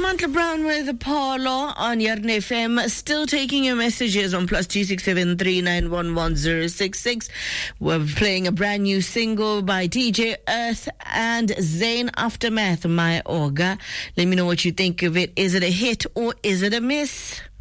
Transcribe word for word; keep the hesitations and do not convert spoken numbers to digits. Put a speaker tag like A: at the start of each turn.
A: Samantha Brown with Apollo on Yarn F M. Still taking your messages on plus two six seven three nine one one zero six six. We're playing a brand new single by D J Earth and Zayn, Aftermath, My Orga. Let me know what you think of it. Is it a hit or is it a miss?